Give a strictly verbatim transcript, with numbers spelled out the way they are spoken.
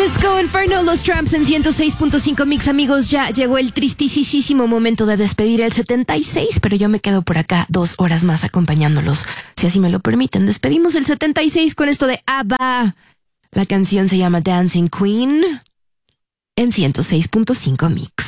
Disco Inferno, los Tramps en ciento seis punto cinco Mix. Amigos, ya llegó el tristísimo momento de despedir el setenta y seis, pero yo me quedo por acá dos horas más acompañándolos, si así me lo permiten. Despedimos el setenta y seis con esto de ABBA. La canción se llama Dancing Queen en ciento seis punto cinco Mix.